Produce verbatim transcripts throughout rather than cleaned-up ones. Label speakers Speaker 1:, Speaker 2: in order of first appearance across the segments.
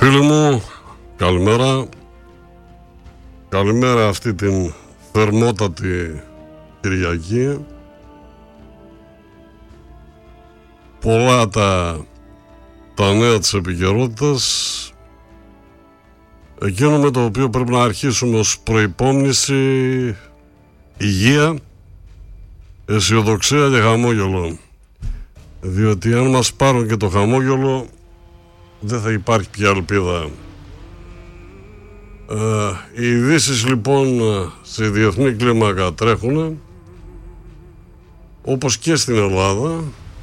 Speaker 1: Φίλοι μου, καλημέρα. Καλημέρα αυτή την θερμότατη Κυριακή. Πολλά τα, τα νέα της επικαιρότητας. Εκείνο με το οποίο πρέπει να αρχίσουμε ως προϋπόμνηση: υγεία, αισιοδοξία και χαμόγελο. Διότι αν μας πάρουν και το χαμόγελο, δεν θα υπάρχει πια ελπίδα. Ε, οι ειδήσεις λοιπόν σε διεθνή κλίμακα τρέχουν, όπως και στην Ελλάδα.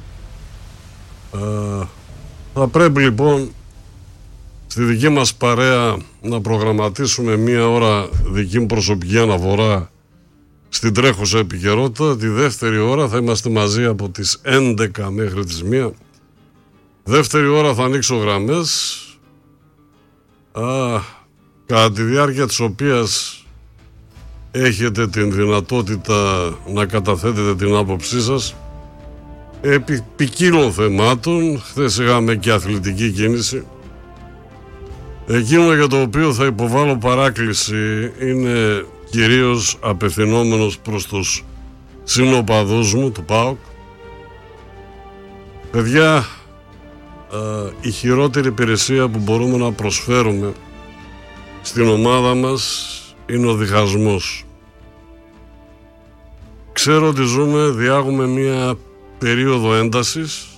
Speaker 1: Ε, θα πρέπει λοιπόν στη δική μας παρέα να προγραμματίσουμε μία ώρα δική μου προσωπική αναφορά στην τρέχουσα επικαιρότητα. Τη δεύτερη ώρα θα είμαστε μαζί από τις έντεκα μέχρι τις μία. Δεύτερη ώρα θα ανοίξω γραμμές, α, κατά τη διάρκεια της οποίας έχετε την δυνατότητα να καταθέτετε την άποψή σας επί ποικίλων θεμάτων. Χθες είχαμε και αθλητική κίνηση. Εκείνο για το οποίο θα υποβάλω παράκληση είναι κυρίως απευθυνόμενος προς τους συνοπαδούς μου του ΠΑΟΚ. Παιδιά, Uh, η χειρότερη υπηρεσία που μπορούμε να προσφέρουμε στην ομάδα μας είναι ο διχασμός. Ξέρω ότι ζούμε, διάγουμε μια περίοδο έντασης.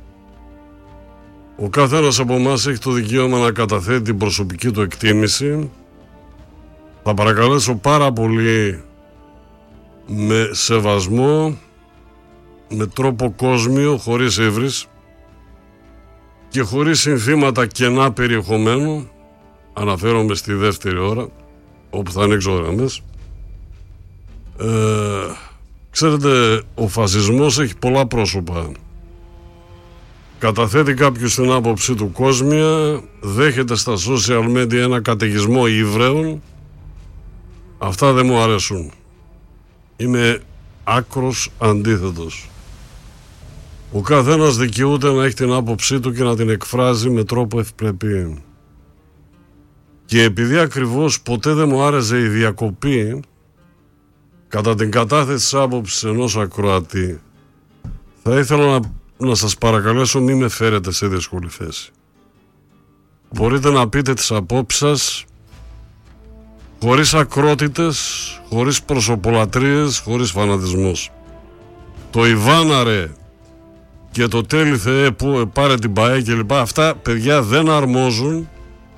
Speaker 1: Ο καθένας από εμάς έχει το δικαίωμα να καταθέτει την προσωπική του εκτίμηση. Θα παρακαλέσω πάρα πολύ, με σεβασμό, με τρόπο κόσμιο, χωρίς ύβρις και χωρίς συνθήματα κενά περιεχομένου. Αναφέρομαι στη δεύτερη ώρα, όπου θα ανοίξω γραμμές. Ε, ξέρετε, ο φασισμός έχει πολλά πρόσωπα. Καταθέτει κάποιος την άποψή του κόσμια, δέχεται στα social media ένα καταιγισμό ύβρεων. Αυτά δεν μου αρέσουν. Είμαι άκρος αντίθετος. Ο καθένας δικαιούται να έχει την άποψή του και να την εκφράζει με τρόπο ευπρεπή. Και επειδή ακριβώς ποτέ δεν μου άρεσε η διακοπή κατά την κατάθεση της άποψης ενός ακροατή, θα ήθελα να, να σας παρακαλέσω, μην με φέρετε σε δύσκολη θέση. Μπορείτε να πείτε τις απόψεις σας χωρίς ακρότητες, χωρίς προσωπολατρίες, χωρίς φανατισμούς. Το Ιβάναρε και το τέλει Θεέ που πάρε την ΠΑΕ και λοιπά, αυτά παιδιά δεν αρμόζουν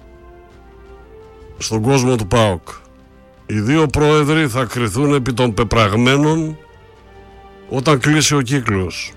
Speaker 1: στον κόσμο του ΠΑΟΚ. Οι δύο πρόεδροι θα κριθούν επί των πεπραγμένων όταν κλείσει ο κύκλος.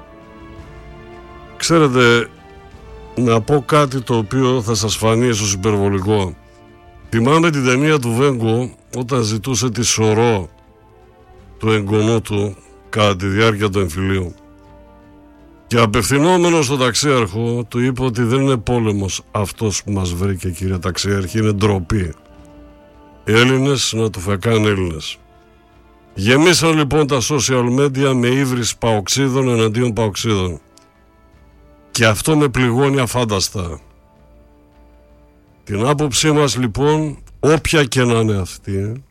Speaker 1: Ξέρετε, να πω κάτι το οποίο θα σας φανεί ίσως υπερβολικό. Θυμάμαι την ταινία του Βέγκο όταν ζητούσε τη σωρό του εγγονού του κατά τη διάρκεια του εμφυλίου. Και απευθυνόμενος στον ταξίαρχο του είπε ότι δεν είναι πόλεμος αυτός που μας βρήκε, κύριε ταξίαρχη, είναι ντροπή. Έλληνες να του φεκάνε Έλληνες. Γεμίσαν λοιπόν τα social media με ύβρις παοξίδων εναντίον παοξίδων. Και αυτό με πληγώνει αφάνταστα. Την άποψή μας λοιπόν, όποια και να είναι αυτή,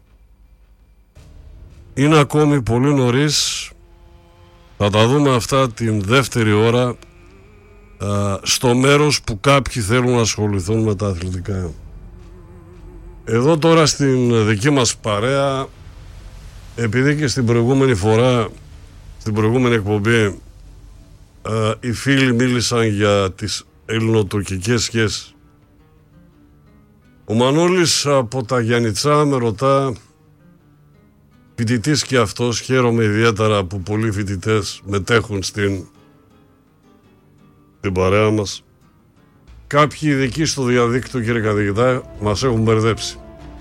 Speaker 1: είναι ακόμη πολύ νωρίς. Θα τα δούμε αυτά την δεύτερη ώρα α, στο μέρος που κάποιοι θέλουν να ασχοληθούν με τα αθλητικά. Εδώ τώρα στην δική μας παρέα, επειδή και στην προηγούμενη φορά, στην προηγούμενη εκπομπή, α, οι φίλοι μίλησαν για τις ελληνοτουρκικές σχέσεις. Ο Μανώλης από τα Γιαννιτσά με ρωτά, φοιτητής και αυτός, χαίρομαι ιδιαίτερα που πολλοί φοιτητές μετέχουν στην την παρέα μας. Κάποιοι ειδικοί στο διαδίκτυο, κύριε καθηγητά, μας έχουν μπερδέψει.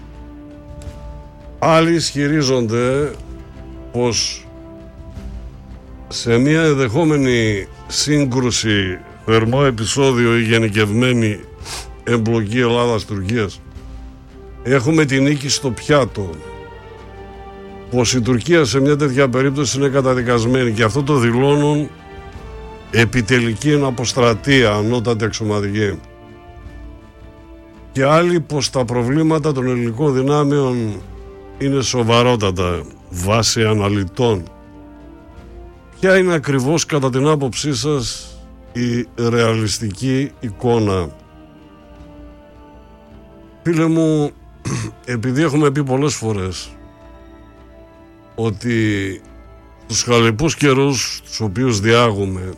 Speaker 1: Άλλοι ισχυρίζονται πως σε μια ενδεχόμενη σύγκρουση, θερμό επεισόδιο ή γενικευμένη εμπλοκή Ελλάδας-Τουρκίας, έχουμε την νίκη στο πιάτο. Πως η Τουρκία σε μια τέτοια περίπτωση είναι καταδικασμένη, και αυτό το δηλώνουν επιτελική αποστρατεία, ανώτατη αξιωματική. και άλλοι πως τα προβλήματα των ελληνικών δυνάμεων είναι σοβαρότατα βάσει αναλυτών. Ποια είναι ακριβώς κατά την άποψή σας η ρεαλιστική εικόνα? Φίλε μου, επειδή έχουμε πει πολλές φορές ότι τους χαλεπούς καιρούς τους οποίους διάγουμε,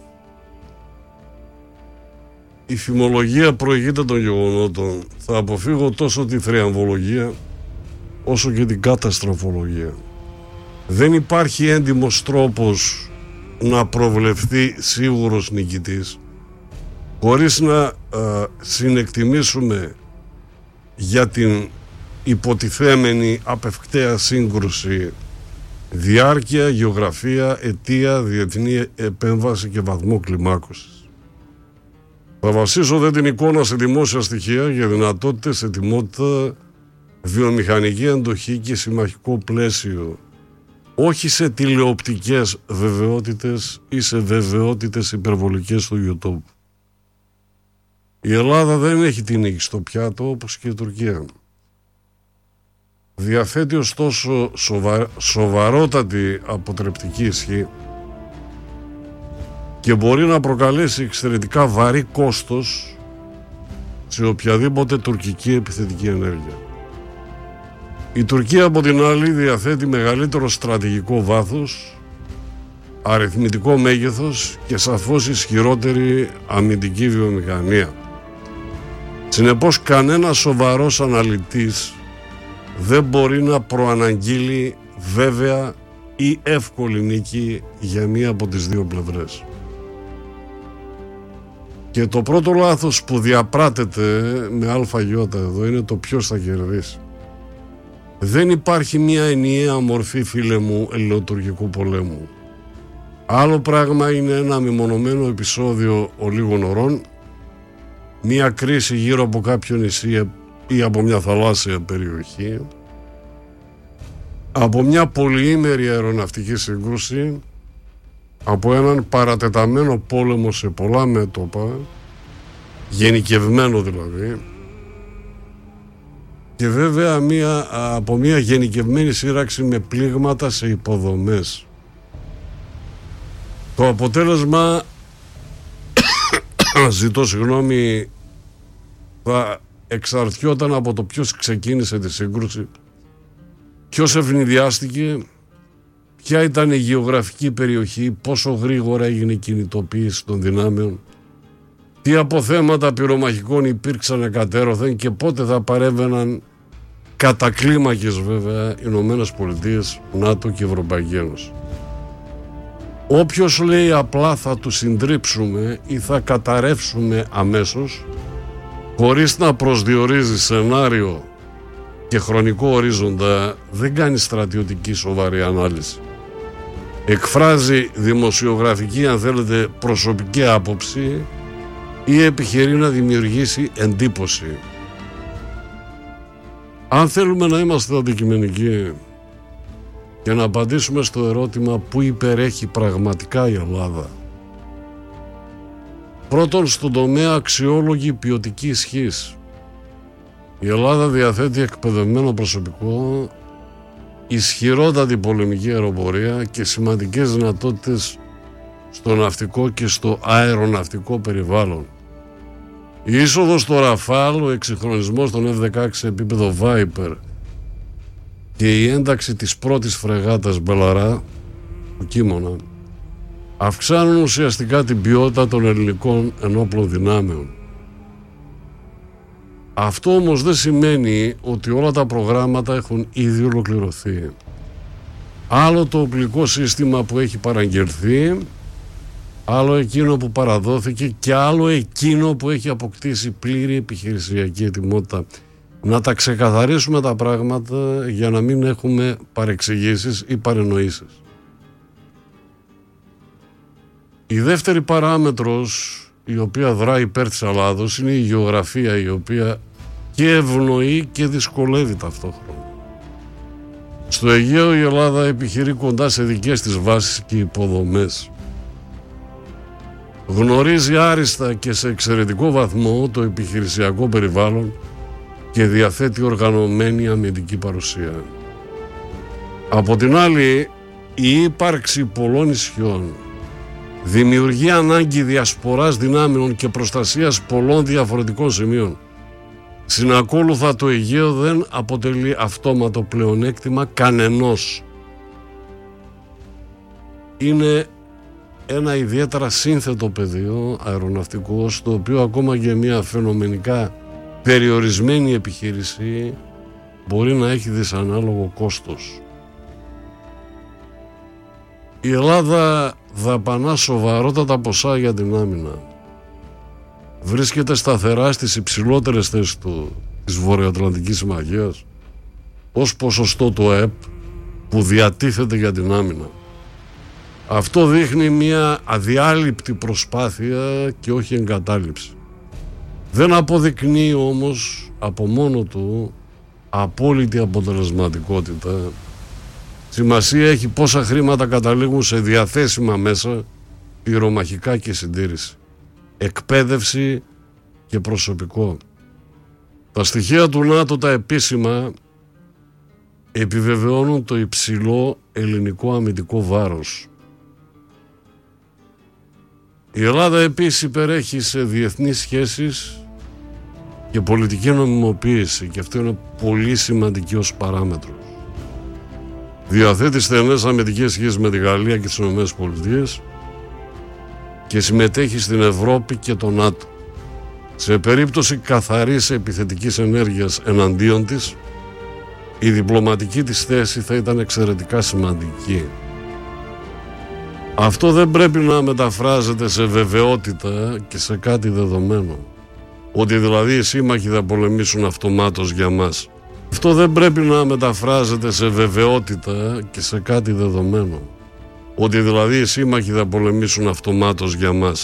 Speaker 1: η φημολογία προηγείται των γεγονότων. Θα αποφύγω τόσο τη θριαμβολογία όσο και την καταστροφολογία. Δεν υπάρχει έντιμος τρόπος να προβλεφθεί σίγουρος νικητής χωρίς να α, συνεκτιμήσουμε για την υποτιθέμενη απευκταία σύγκρουση διάρκεια, γεωγραφία, αιτία, διεθνή επέμβαση και βαθμό κλιμάκωσης. Θα βασίσω δε την εικόνα σε δημόσια στοιχεία για δυνατότητες, ετοιμότητα, βιομηχανική αντοχή και συμμαχικό πλαίσιο, όχι σε τηλεοπτικές βεβαιότητες ή σε βεβαιότητες υπερβολικές του YouTube. Η Ελλάδα δεν έχει την νίκη στο πιάτο όπως και η Τουρκία. Διαθέτει ωστόσο σοβα... σοβαρότατη αποτρεπτική ισχύ και μπορεί να προκαλέσει εξαιρετικά βαρύ κόστος σε οποιαδήποτε τουρκική επιθετική ενέργεια. Η Τουρκία από την άλλη διαθέτει μεγαλύτερο στρατηγικό βάθος, αριθμητικό μέγεθος και σαφώς ισχυρότερη αμυντική βιομηχανία. Συνεπώς κανένας σοβαρός αναλυτής δεν μπορεί να προαναγγείλει βέβαια ή εύκολη νίκη για μία από τις δύο πλευρές. Και το πρώτο λάθος που διαπράτεται με αλφαγιώτα εδώ είναι το ποιος θα κερδίσει. Δεν υπάρχει μία ενιαία μορφή, φίλε μου, ελληνοτουρκικού πολέμου. Άλλο πράγμα είναι ένα μεμονωμένο επεισόδιο ολίγων ωρών, μία κρίση γύρω από κάποιο νησί ή από μια θαλάσσια περιοχή, από μια πολυήμερη αεροναυτική σύγκρουση, από έναν παρατεταμένο πόλεμο σε πολλά μέτωπα, γενικευμένο δηλαδή, και βέβαια μια, από μια γενικευμένη σύραξη με πλήγματα σε υποδομές. Το αποτέλεσμα ζητώ συγγνώμη θα εξαρτιόταν από το ποιος ξεκίνησε τη σύγκρουση, ποιος ευνηδιάστηκε, ποια ήταν η γεωγραφική περιοχή, πόσο γρήγορα έγινε η κινητοποίηση των δυνάμεων, τι αποθέματα πυρομαχικών υπήρξαν εκατέρωθεν και πότε θα παρέμβαιναν κατά κλίμακες βέβαια Ηνωμένες Πολιτείες, ΝΑΤΟ και Ευρωπαϊκή Ένωση. Όποιος λέει απλά θα του συντρίψουμε ή θα καταρρεύσουμε αμέσως, χωρίς να προσδιορίζει σενάριο και χρονικό ορίζοντα, δεν κάνει στρατιωτική σοβαρή ανάλυση. Εκφράζει δημοσιογραφική, αν θέλετε, προσωπική άποψη ή επιχειρεί να δημιουργήσει εντύπωση. Αν θέλουμε να είμαστε αντικειμενικοί και να απαντήσουμε στο ερώτημα που υπερέχει πραγματικά η Ελλάδα, πρώτον, στον τομέα αξιόλογη ποιοτική ισχύς. Η Ελλάδα διαθέτει εκπαιδευμένο προσωπικό, ισχυρότατη πολεμική αεροπορία και σημαντικές δυνατότητες στο ναυτικό και στο αεροναυτικό περιβάλλον. Η είσοδος στο Ραφάλ, ο εξυγχρονισμός των εφ δεκαέξι σε επίπεδο Viper και η ένταξη της πρώτης φρεγάτας Μπελαρά, του Κίμωνα, αυξάνουν ουσιαστικά την ποιότητα των ελληνικών ενόπλων δυνάμεων. Αυτό όμως δεν σημαίνει ότι όλα τα προγράμματα έχουν ήδη ολοκληρωθεί. Άλλο το οπλικό σύστημα που έχει παραγγελθεί, άλλο εκείνο που παραδόθηκε και άλλο εκείνο που έχει αποκτήσει πλήρη επιχειρησιακή ετοιμότητα. Να τα ξεκαθαρίσουμε τα πράγματα για να μην έχουμε παρεξηγήσεις ή παρενοήσεις. Η δεύτερη παράμετρος η οποία δράει υπέρ της Ελλάδος είναι η γεωγραφία, η οποία και ευνοεί και δυσκολεύει ταυτόχρονα. Στο Αιγαίο η Ελλάδα επιχειρεί κοντά σε δικές της βάσεις και υποδομές. Γνωρίζει άριστα και σε εξαιρετικό βαθμό το επιχειρησιακό περιβάλλον και διαθέτει οργανωμένη αμυντική παρουσία. Από την άλλη, η ύπαρξη πολλών ισχυών δημιουργεί ανάγκη διασποράς δυνάμεων και προστασίας πολλών διαφορετικών σημείων. Συνακόλουθα, το Αιγαίο δεν αποτελεί αυτόματο πλεονέκτημα κανενός. Είναι ένα ιδιαίτερα σύνθετο πεδίο αεροναυτικό, στο οποίο ακόμα και μια φαινομενικά περιορισμένη επιχείρηση μπορεί να έχει δυσανάλογο κόστος. Η Ελλάδα δαπανά σοβαρότατα ποσά για την άμυνα. Βρίσκεται σταθερά στις υψηλότερες θέσεις του, της Βορειοατλαντικής Συμμαχίας ως ποσοστό του ΑΕΠ που διατίθεται για την άμυνα. Αυτό δείχνει μια αδιάλειπτη προσπάθεια και όχι εγκατάλειψη. Δεν αποδεικνύει όμως από μόνο του απόλυτη αποτελεσματικότητα. Σημασία έχει πόσα χρήματα καταλήγουν σε διαθέσιμα μέσα, πυρομαχικά και συντήρηση, εκπαίδευση και προσωπικό. Τα στοιχεία του ΝΑΤΟ, τα επίσημα, επιβεβαιώνουν το υψηλό ελληνικό αμυντικό βάρος. Η Ελλάδα επίσης υπερέχει σε διεθνείς σχέσεις και πολιτική νομιμοποίηση, και αυτό είναι πολύ σημαντική ως παράμετρος. Διαθέτει στενές αμυντικές σχέσεις με τη Γαλλία και τις ΗΠΑ και συμμετέχει στην Ευρώπη και το ΝΑΤΟ. Σε περίπτωση καθαρής επιθετικής ενέργειας εναντίον της, η διπλωματική της θέση θα ήταν εξαιρετικά σημαντική. Αυτό δεν πρέπει να μεταφράζεται σε βεβαιότητα και σε κάτι δεδομένο, ότι δηλαδή οι σύμμαχοι θα πολεμήσουν αυτομάτως για μας. Αυτό δεν πρέπει να μεταφράζεται σε βεβαιότητα και σε κάτι δεδομένο, ότι δηλαδή οι σύμμαχοι θα πολεμήσουν αυτομάτως για μας.